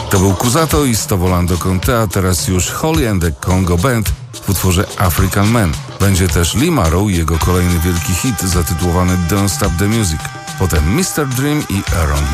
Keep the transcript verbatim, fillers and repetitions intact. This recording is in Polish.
To był Kusato i Stovolando con te, a teraz już Holly and the Congo Band w utworze African Man. Będzie też Lee Marrow i jego kolejny wielki hit zatytułowany Don't Stop the Music. Potem mister Dream i Around